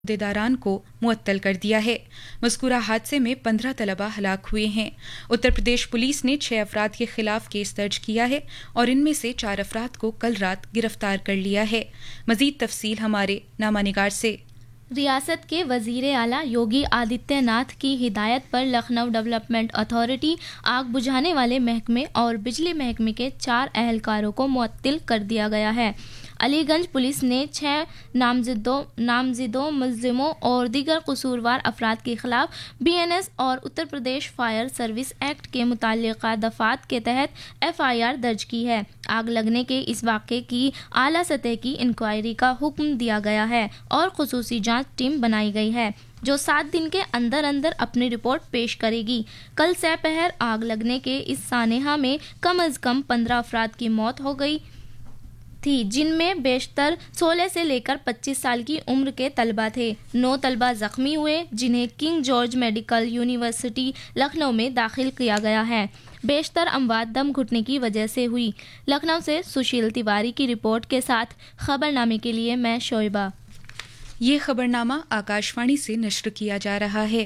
عہدیداران کو معطل کر دیا ہے۔ مذکورہ حادثے میں 15 طلبہ ہلاک ہوئے ہیں۔ اتر پردیش پولیس نے 6 افراد کے خلاف کیس درج کیا ہے اور ان میں سے 4 افراد کو کل رات گرفتار کر لیا ہے۔ مزید تفصیل ہمارے نامہ نگار سے۔ ریاست کے وزیر اعلیٰ یوگی آدتیہ ناتھ کی ہدایت پر لکھنؤ ڈیولپمنٹ اتھارٹی، آگ بجھانے والے محکمے اور بجلی محکمے کے 4 اہلکاروں کو معطل کر دیا گیا ہے۔ علی گنج پولیس نے 6 نامزدوں، ملزموں اور دیگر قصوروار افراد کے خلاف BNS اور Uttar Pradesh fire service act کے متعلقہ دفعات کے تحت FIR درج کی ہے۔ آگ لگنے کے اس واقعے کی اعلیٰ سطح کی انکوائری کا حکم دیا گیا ہے اور خصوصی جانچ ٹیم بنائی گئی ہے جو 7 دن کے اندر اندر اپنی رپورٹ پیش کرے گی۔ کل سہ پہر آگ لگنے کے اس سانحہ میں کم از کم 15 افراد کی موت ہو گئی تھی، جن میں بیشتر 16 سے لے کر 25 سال کی عمر کے طلبہ تھے۔ 9 طلبہ زخمی ہوئے جنہیں king George medical university Lucknow میں داخل کیا گیا ہے۔ بیشتر اموات دم گھٹنے کی وجہ سے ہوئی۔ لکھنؤ سے سشیل تیواری کی رپورٹ کے ساتھ خبرنامے کے لیے میں شعیبہ۔ یہ خبرنامہ آکاشوانی سے نشر کیا جا رہا ہے۔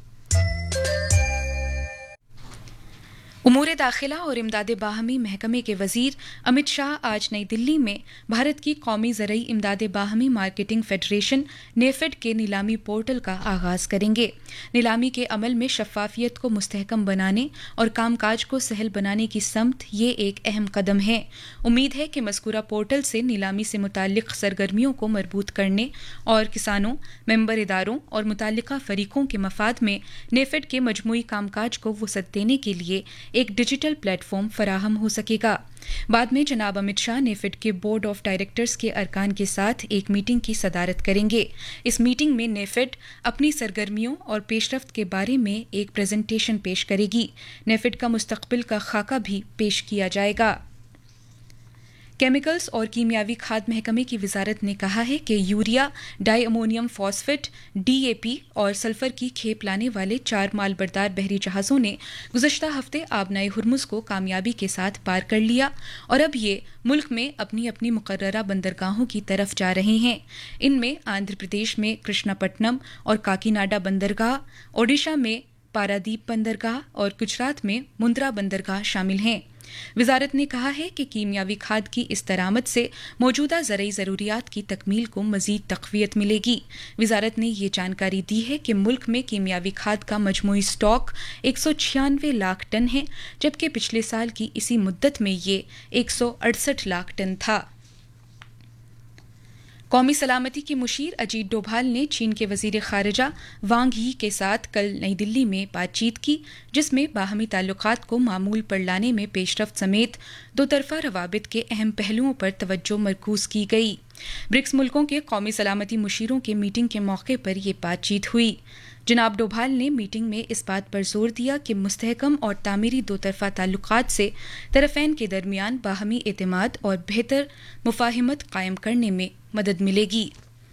امور داخلہ اور امداد باہمی محکمے کے وزیر امت شاہ آج نئی دلی میں بھارت کی قومی زرعی امداد باہمی مارکیٹنگ فیڈریشن نیفیڈ کے نیلامی پورٹل کا آغاز کریں گے۔ نیلامی کے عمل میں شفافیت کو مستحکم بنانے اور کام کاج کو سہل بنانے کی سمت یہ ایک اہم قدم ہے۔ امید ہے کہ مذکورہ پورٹل سے نیلامی سے متعلق سرگرمیوں کو مربوط کرنے اور کسانوں، ممبر اداروں اور متعلقہ فریقوں کے مفاد میں نیفیڈ کے مجموعی کام کاج کو وسعت دینے کے لیے ایک ڈیجیٹل پلیٹ فارم فراہم ہو سکے گا۔ بعد میں جناب امت شاہ نیفیڈ کے بورڈ آف ڈائریکٹرز کے ارکان کے ساتھ ایک میٹنگ کی صدارت کریں گے۔ اس میٹنگ میں نیفیڈ اپنی سرگرمیوں اور پیش رفت کے بارے میں ایک پریزنٹیشن پیش کرے گی۔ نیفیڈ کا مستقبل کا خاکہ بھی پیش کیا جائے گا۔ کیمیکلز اور کیمیاوی کھاد محکمے کی وزارت نے کہا ہے کہ یوریا، ڈائی امونیم فاسفیٹ، DAP اور سلفر کی کھیپ لانے والے 4 مال بردار بحری جہازوں نے گزشتہ ہفتے آبنائے ہرمز کو کامیابی کے ساتھ پار کر لیا اور اب یہ ملک میں اپنی اپنی مقررہ بندرگاہوں کی طرف جا رہے ہیں۔ ان میں آندھر پردیش میں کرشنا پٹنم اور کاکیناڈا بندرگاہ، اوڈیشہ میں پارادیپ بندرگاہ اور گجرات میں مندرا بندرگاہ شامل ہیں۔ وزارت نے کہا ہے کہ کیمیاوی کھاد کی اس درآمد سے موجودہ زرعی ضروریات کی تکمیل کو مزید تقویت ملے گی۔ وزارت نے یہ جانکاری دی ہے کہ ملک میں کیمیاوی کھاد کا مجموعی اسٹاک 196 لاکھ ٹن ہے، جبکہ پچھلے سال کی اسی مدت میں یہ 168 لاکھ ٹن تھا۔ قومی سلامتی کی مشیر اجیت ڈوبھال نے چین کے وزیر خارجہ وانگ یی کے ساتھ کل نئی دلی میں بات چیت کی، جس میں باہمی تعلقات کو معمول پر لانے میں پیش رفت سمیت دوطرفہ روابط کے اہم پہلوؤں پر توجہ مرکوز کی گئی۔ برکس ملکوں کے قومی سلامتی مشیروں کے میٹنگ کے موقع پر یہ بات چیت ہوئی۔ جناب ڈوبھال نے میٹنگ میں اس بات پر زور دیا کہ مستحکم اور تعمیری دوطرفہ تعلقات سے طرفین کے درمیان باہمی اعتماد اور بہتر مفاہمت قائم کرنے میں مدد ملے گی۔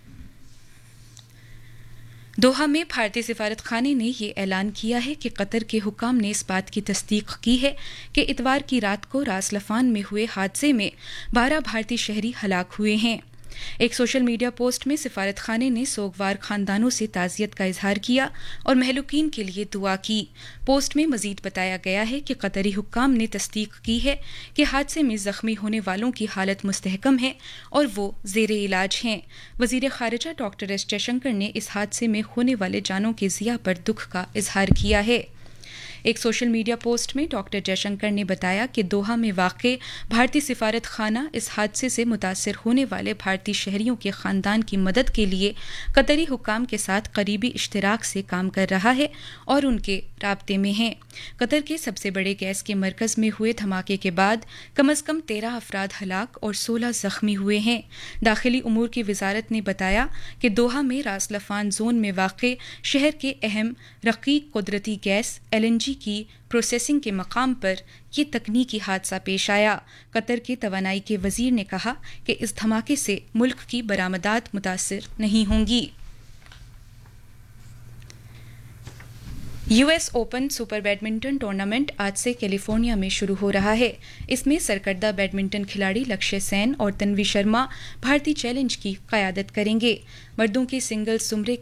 دوحہ میں بھارتی سفارت خانے نے یہ اعلان کیا ہے کہ قطر کے حکام نے اس بات کی تصدیق کی ہے کہ اتوار کی رات کو راس لفان میں ہوئے حادثے میں 12 بھارتی شہری ہلاک ہوئے ہیں۔ ایک سوشل میڈیا پوسٹ میں سفارت خانے نے سوگوار خاندانوں سے تعزیت کا اظہار کیا اور مہلوکین کے لیے دعا کی۔ پوسٹ میں مزید بتایا گیا ہے کہ قطری حکام نے تصدیق کی ہے کہ حادثے میں زخمی ہونے والوں کی حالت مستحکم ہے اور وہ زیر علاج ہیں۔ وزیر خارجہ ڈاکٹر ایس جے شنکر نے اس حادثے میں ہونے والے جانوں کے ضیاع پر دکھ کا اظہار کیا ہے۔ ایک سوشل میڈیا پوسٹ میں ڈاکٹر جے شنکر نے بتایا کہ دوحہ میں واقع بھارتی سفارت خانہ اس حادثے سے متاثر ہونے والے بھارتی شہریوں کے خاندان کی مدد کے لیے قطری حکام کے ساتھ قریبی اشتراک سے کام کر رہا ہے اور ان کے رابطے میں ہیں۔ قطر کے سب سے بڑے گیس کے مرکز میں ہوئے دھماکے کے بعد کم از کم 13 افراد ہلاک اور 16 زخمی ہوئے ہیں۔ داخلی امور کی وزارت نے بتایا کہ دوحہ میں راس لفان زون میں واقع شہر کے اہم رقیق قدرتی گیس LNG کی پروسیسنگ کے مقام پر یہ تکنیکی حادثہ پیش آیا۔ قطر کے توانائی کے وزیر نے کہا کہ اس دھماکے سے ملک کی برآمدات متاثر نہیں ہوں گی۔ US open super badminton tournament आज से कैलिफोर्निया में शुरू हो रहा है। इसमें सरकर्दा बैडमिंटन खिलाड़ी लक्ष्य सेन और तन्वी शर्मा भारतीय चैलेंज की क़यादत करेंगे। मर्दों के सिंगल्स जुमरे